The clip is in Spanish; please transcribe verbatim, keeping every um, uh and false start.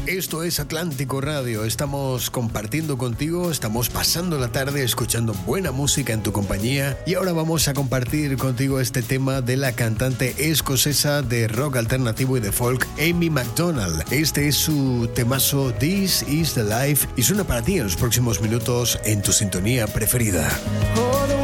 Esto es Atlántico Radio, estamos compartiendo contigo, estamos pasando la tarde escuchando buena música en tu compañía y ahora vamos a compartir contigo este tema de la cantante escocesa de rock alternativo y de folk Amy Macdonald. Este es su temazo This Is The Life y suena para ti en los próximos minutos en tu sintonía preferida. Oh.